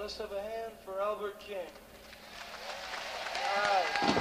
Let's have a hand for Albert King. All right.